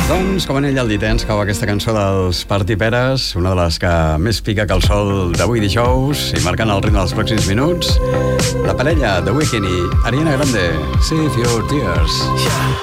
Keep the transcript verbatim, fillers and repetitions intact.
Doncs, com anell al dit, ens cau aquesta cançó dels Party Peres, una de les que més pica que el sol d'avui dijous, i marcant el ritme dels pròxims minuts, la parella de Weeknd i Ariana Grande, Save Your Tears.